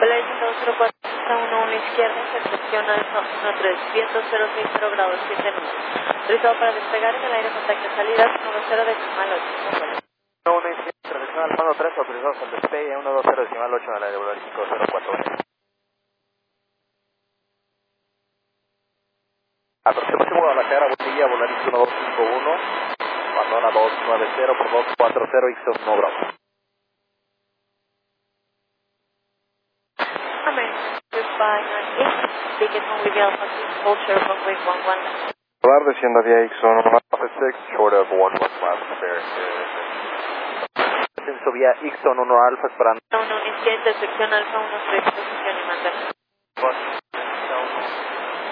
Belén 204, 11 izquierda, sección alfa 13, viento 060 grados 7 nudos. Autorizado para despegar en el aire, contacto salida 120 decimal 8. 1 izquierda, sección alfa 13, autorizados al despegue 120 decimal 8 en el aire, volar 504. Aproximación Guadalajara, Botella, Volaris 1251, abandona 290 por 240, Ixos no Bravo. American 598, speaking home with the Alpha 6, Vulture, runway 11. Volar descienda vía Ixon, Alpha 6, short of 11 miles per descenso vía Ixon 1 Alpha, esperando. 1 izquierda, sección alfa 13, posición y manda.